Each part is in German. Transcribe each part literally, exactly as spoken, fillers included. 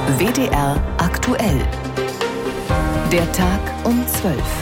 W D R aktuell. Der Tag um zwölf.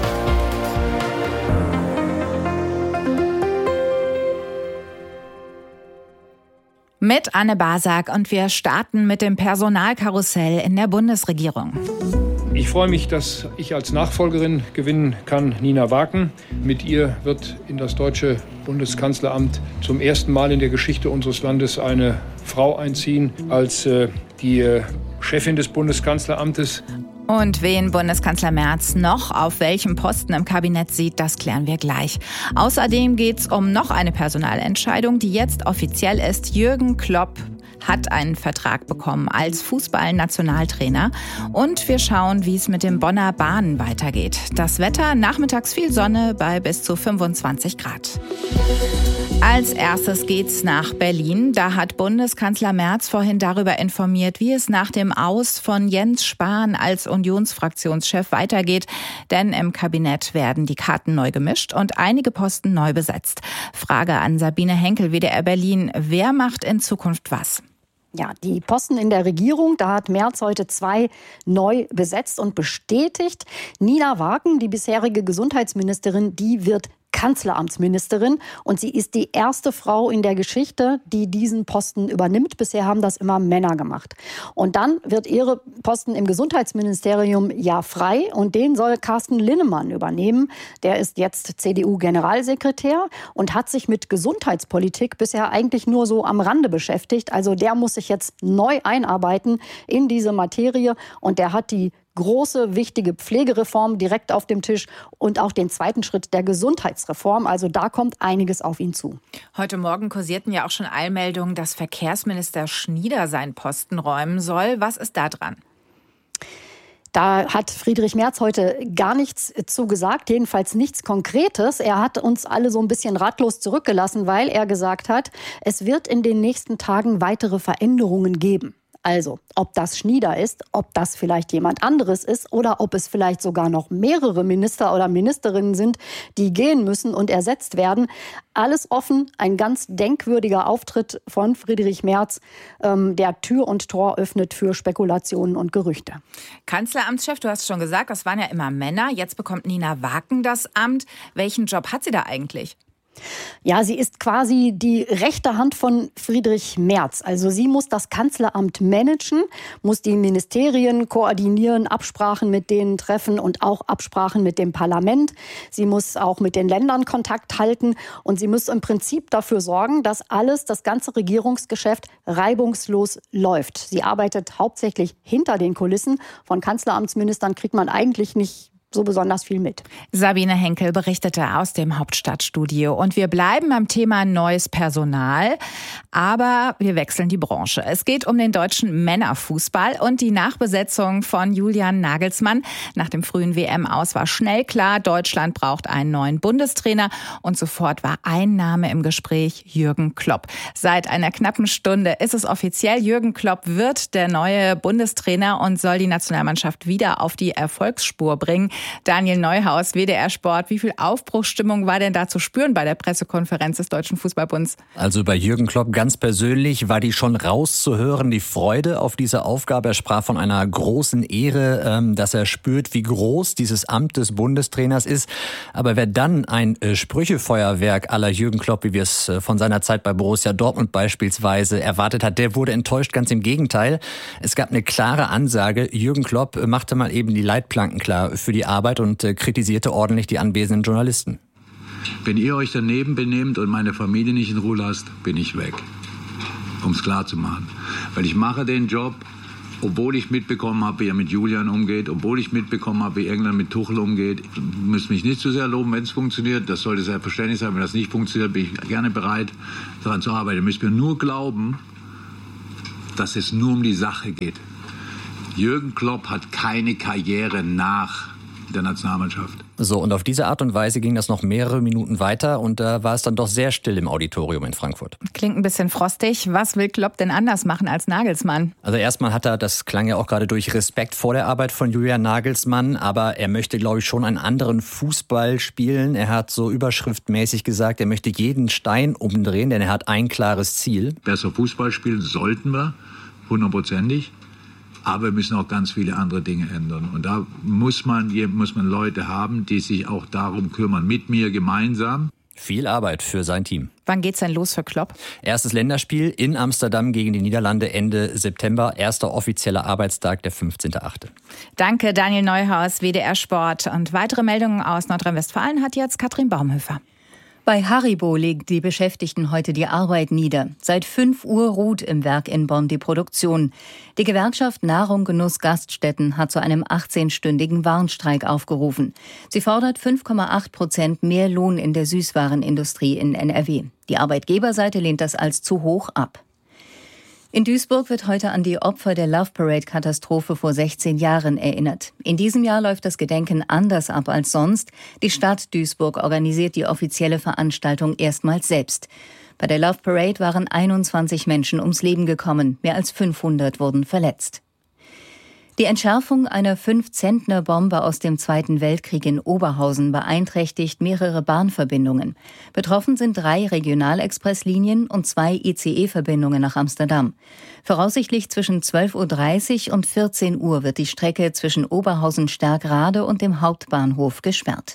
Mit Anne Basak und wir starten mit dem Personalkarussell in der Bundesregierung. Ich freue mich, dass ich als Nachfolgerin gewinnen kann, Nina Waken. Mit ihr wird in das deutsche Bundeskanzleramt zum ersten Mal in der Geschichte unseres Landes eine Frau einziehen als äh, die äh, Chefin des Bundeskanzleramtes. Und wen Bundeskanzler Merz noch auf welchem Posten im Kabinett sieht, das klären wir gleich. Außerdem geht es um noch eine Personalentscheidung, die jetzt offiziell ist. Jürgen Klopp hat einen Vertrag bekommen als Fußballnationaltrainer. Und wir schauen, wie es mit den Bonner Bahnen weitergeht. Das Wetter, nachmittags viel Sonne bei bis zu fünfundzwanzig Grad. Als erstes geht's nach Berlin. Da hat Bundeskanzler Merz vorhin darüber informiert, wie es nach dem Aus von Jens Spahn als Unionsfraktionschef weitergeht. Denn im Kabinett werden die Karten neu gemischt und einige Posten neu besetzt. Frage an Sabine Henkel, W D R Berlin. Wer macht in Zukunft was? Ja, die Posten in der Regierung, da hat Merz heute zwei neu besetzt und bestätigt. Nina Waken, die bisherige Gesundheitsministerin, die wird Kanzleramtsministerin und sie ist die erste Frau in der Geschichte, die diesen Posten übernimmt. Bisher haben das immer Männer gemacht. Und dann wird ihre Posten im Gesundheitsministerium ja frei und den soll Carsten Linnemann übernehmen. Der ist jetzt C D U-Generalsekretär und hat sich mit Gesundheitspolitik bisher eigentlich nur so am Rande beschäftigt. Also der muss sich jetzt neu einarbeiten in diese Materie und der hat die große, wichtige Pflegereform direkt auf dem Tisch und auch den zweiten Schritt der Gesundheitsreform. Also da kommt einiges auf ihn zu. Heute Morgen kursierten ja auch schon Eilmeldungen, dass Verkehrsminister Schnieder seinen Posten räumen soll. Was ist da dran? Da hat Friedrich Merz heute gar nichts zu gesagt, jedenfalls nichts Konkretes. Er hat uns alle so ein bisschen ratlos zurückgelassen, weil er gesagt hat, es wird in den nächsten Tagen weitere Veränderungen geben. Also, ob das Schnieder ist, ob das vielleicht jemand anderes ist oder ob es vielleicht sogar noch mehrere Minister oder Ministerinnen sind, die gehen müssen und ersetzt werden. Alles offen, ein ganz denkwürdiger Auftritt von Friedrich Merz, ähm, der Tür und Tor öffnet für Spekulationen und Gerüchte. Kanzleramtschef, du hast schon gesagt, das waren ja immer Männer. Jetzt bekommt Nina Waken das Amt. Welchen Job hat sie da eigentlich? Ja, sie ist quasi die rechte Hand von Friedrich Merz. Also sie muss das Kanzleramt managen, muss die Ministerien koordinieren, Absprachen mit denen treffen und auch Absprachen mit dem Parlament. Sie muss auch mit den Ländern Kontakt halten und sie muss im Prinzip dafür sorgen, dass alles, das ganze Regierungsgeschäft reibungslos läuft. Sie arbeitet hauptsächlich hinter den Kulissen. Von Kanzleramtsministern kriegt man eigentlich nicht so besonders viel mit. Sabine Henkel berichtete aus dem Hauptstadtstudio. Und wir bleiben beim Thema neues Personal, aber wir wechseln die Branche. Es geht um den deutschen Männerfußball und die Nachbesetzung von Julian Nagelsmann. Nach dem frühen W M-Aus war schnell klar, Deutschland braucht einen neuen Bundestrainer und sofort war ein Name im Gespräch, Jürgen Klopp. Seit einer knappen Stunde ist es offiziell, Jürgen Klopp wird der neue Bundestrainer und soll die Nationalmannschaft wieder auf die Erfolgsspur bringen. Daniel Neuhaus, W D R Sport. Wie viel Aufbruchsstimmung war denn da zu spüren bei der Pressekonferenz des Deutschen Fußballbunds? Also bei Jürgen Klopp ganz persönlich war die schon rauszuhören, die Freude auf diese Aufgabe. Er sprach von einer großen Ehre, dass er spürt, wie groß dieses Amt des Bundestrainers ist. Aber wer dann ein Sprüchefeuerwerk à la Jürgen Klopp, wie wir es von seiner Zeit bei Borussia Dortmund beispielsweise erwartet hat, der wurde enttäuscht. Ganz im Gegenteil. Es gab eine klare Ansage. Jürgen Klopp machte mal eben die Leitplanken klar für die Arbeit und äh, kritisierte ordentlich die anwesenden Journalisten. Wenn ihr euch daneben benehmt und meine Familie nicht in Ruhe lasst, bin ich weg. Um es klar zu machen. Weil ich mache den Job, obwohl ich mitbekommen habe, wie er mit Julian umgeht, obwohl ich mitbekommen habe, wie England mit Tuchel umgeht. Ihr müsst mich nicht zu sehr loben, wenn es funktioniert. Das sollte selbstverständlich sein. Wenn das nicht funktioniert, bin ich gerne bereit, daran zu arbeiten. Ihr müsst mir nur glauben, dass es nur um die Sache geht. Jürgen Klopp hat keine Karriere nach der Nationalmannschaft. So, und auf diese Art und Weise ging das noch mehrere Minuten weiter und da war es dann doch sehr still im Auditorium in Frankfurt. Klingt ein bisschen frostig. Was will Klopp denn anders machen als Nagelsmann? Also erstmal hat er, das klang ja auch gerade durch, Respekt vor der Arbeit von Julian Nagelsmann, aber er möchte, glaube ich, schon einen anderen Fußball spielen. Er hat so überschriftmäßig gesagt, er möchte jeden Stein umdrehen, denn er hat ein klares Ziel. Besser Fußball spielen sollten wir, hundertprozentig. Aber wir müssen auch ganz viele andere Dinge ändern. Und da muss man, muss man Leute haben, die sich auch darum kümmern, mit mir gemeinsam. Viel Arbeit für sein Team. Wann geht's denn los für Klopp? Erstes Länderspiel in Amsterdam gegen die Niederlande Ende September. Erster offizieller Arbeitstag, der fünfzehnter achte Danke, Daniel Neuhaus, W D R Sport. Und weitere Meldungen aus Nordrhein-Westfalen hat jetzt Katrin Baumhöfer. Bei Haribo legen die Beschäftigten heute die Arbeit nieder. Seit fünf Uhr ruht im Werk in Bonn die Produktion. Die Gewerkschaft Nahrung, Genuss, Gaststätten hat zu einem achtzehnstündigen Warnstreik aufgerufen. Sie fordert fünf Komma acht Prozent mehr Lohn in der Süßwarenindustrie in N R W. Die Arbeitgeberseite lehnt das als zu hoch ab. In Duisburg wird heute an die Opfer der Love Parade-Katastrophe vor sechzehn Jahren erinnert. In diesem Jahr läuft das Gedenken anders ab als sonst. Die Stadt Duisburg organisiert die offizielle Veranstaltung erstmals selbst. Bei der Love Parade waren einundzwanzig Menschen ums Leben gekommen. Mehr als fünfhundert wurden verletzt. Die Entschärfung einer fünf-Zentner-Bombe aus dem Zweiten Weltkrieg in Oberhausen beeinträchtigt mehrere Bahnverbindungen. Betroffen sind drei Regionalexpresslinien und zwei I C E-Verbindungen nach Amsterdam. Voraussichtlich zwischen zwölf Uhr dreißig und vierzehn Uhr wird die Strecke zwischen Oberhausen-Stärkrade und dem Hauptbahnhof gesperrt.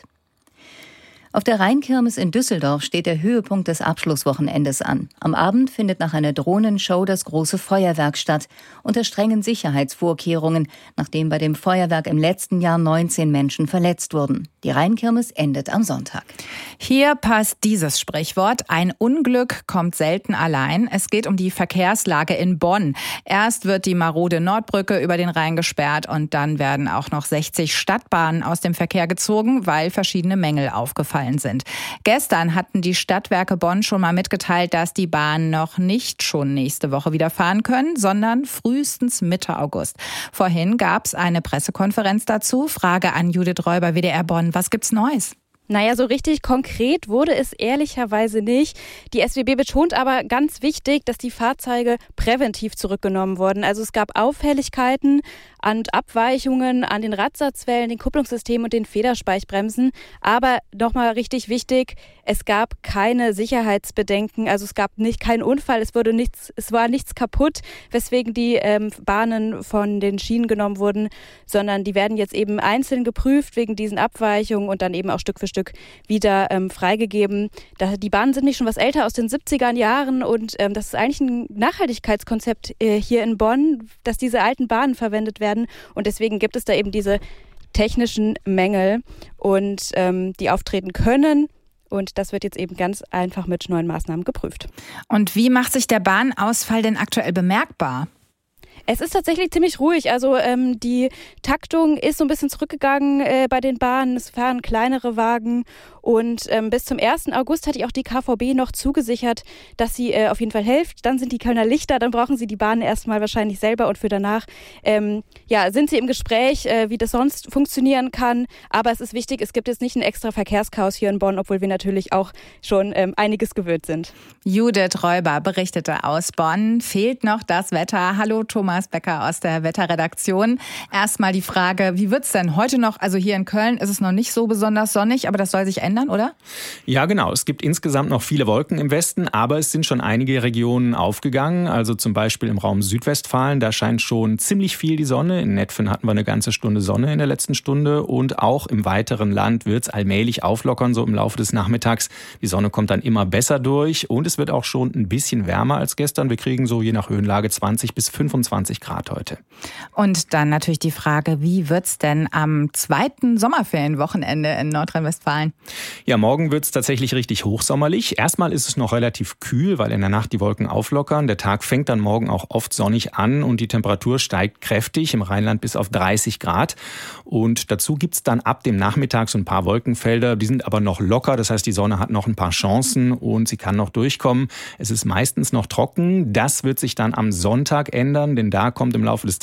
Auf der Rheinkirmes in Düsseldorf steht der Höhepunkt des Abschlusswochenendes an. Am Abend findet nach einer Drohnenshow das große Feuerwerk statt, unter strengen Sicherheitsvorkehrungen, nachdem bei dem Feuerwerk im letzten Jahr neunzehn Menschen verletzt wurden. Die Rheinkirmes endet am Sonntag. Hier passt dieses Sprichwort: Ein Unglück kommt selten allein. Es geht um die Verkehrslage in Bonn. Erst wird die marode Nordbrücke über den Rhein gesperrt und dann werden auch noch sechzig Stadtbahnen aus dem Verkehr gezogen, weil verschiedene Mängel aufgefallen sind. Gestern hatten die Stadtwerke Bonn schon mal mitgeteilt, dass die Bahnen noch nicht schon nächste Woche wieder fahren können, sondern frühestens Mitte August. Vorhin gab es eine Pressekonferenz dazu. Frage an Judith Räuber, W D R Bonn. Was gibt's Neues? Naja, so richtig konkret wurde es ehrlicherweise nicht. Die S W B betont aber ganz wichtig, dass die Fahrzeuge präventiv zurückgenommen wurden. Also es gab Auffälligkeiten und Abweichungen an den Radsatzwellen, den Kupplungssystemen und den Federspeichbremsen. Aber nochmal richtig wichtig, es gab keine Sicherheitsbedenken. Also es gab nicht keinen Unfall, es wurde nichts, es war nichts kaputt, weswegen die ähm, Bahnen von den Schienen genommen wurden, sondern die werden jetzt eben einzeln geprüft wegen diesen Abweichungen und dann eben auch Stück für Stück wieder ähm, freigegeben. Da, die Bahnen sind nicht schon was älter, aus den siebziger Jahren, und ähm, das ist eigentlich ein Nachhaltigkeitskonzept äh, hier in Bonn, dass diese alten Bahnen verwendet werden, und deswegen gibt es da eben diese technischen Mängel, und ähm, die auftreten können. Und das wird jetzt eben ganz einfach mit neuen Maßnahmen geprüft. Und wie macht sich der Bahnausfall denn aktuell bemerkbar? Es ist tatsächlich ziemlich ruhig. Also ähm, die Taktung ist so ein bisschen zurückgegangen äh, bei den Bahnen. Es fahren kleinere Wagen. Und ähm, bis zum ersten August hatte ich auch die K V B noch zugesichert, dass sie äh, auf jeden Fall hilft. Dann sind die Kölner Lichter, dann brauchen sie die Bahnen erstmal wahrscheinlich selber. Und für danach ähm, ja, sind sie im Gespräch, äh, wie das sonst funktionieren kann. Aber es ist wichtig, es gibt jetzt nicht ein extra Verkehrschaos hier in Bonn, obwohl wir natürlich auch schon ähm, einiges gewöhnt sind. Judith Räuber berichtete aus Bonn. Fehlt noch das Wetter. Hallo Thomas Becker aus der Wetterredaktion. Erstmal die Frage, wie wird es denn heute noch? Also hier in Köln ist es noch nicht so besonders sonnig, aber das soll sich ändern, oder? Ja, genau. Es gibt insgesamt noch viele Wolken im Westen, aber es sind schon einige Regionen aufgegangen. Also zum Beispiel im Raum Südwestfalen, da scheint schon ziemlich viel die Sonne. In Netphen hatten wir eine ganze Stunde Sonne in der letzten Stunde, und auch im weiteren Land wird es allmählich auflockern, so im Laufe des Nachmittags. Die Sonne kommt dann immer besser durch, und es wird auch schon ein bisschen wärmer als gestern. Wir kriegen so je nach Höhenlage zwanzig bis fünfundzwanzig Grad heute. Und dann natürlich die Frage, wie wird es denn am zweiten Sommerferienwochenende in Nordrhein-Westfalen? Ja, morgen wird es tatsächlich richtig hochsommerlich. Erstmal ist es noch relativ kühl, weil in der Nacht die Wolken auflockern. Der Tag fängt dann morgen auch oft sonnig an und die Temperatur steigt kräftig, im Rheinland bis auf dreißig Grad. Und dazu gibt es dann ab dem Nachmittag so ein paar Wolkenfelder. Die sind aber noch locker, das heißt, die Sonne hat noch ein paar Chancen und sie kann noch durchkommen. Es ist meistens noch trocken. Das wird sich dann am Sonntag ändern, denn da kommt im Laufe des